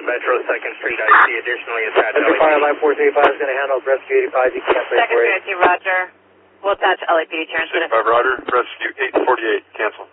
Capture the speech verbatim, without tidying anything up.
Metro second Street, I C, additionally attached Metro Fire Line four three five is going to handle Rescue eighty-five, you can't play Second for Street, I C, Roger. We'll attach L A P D transmitter. eighty-five, Roger. Rescue eight forty-eight, cancel.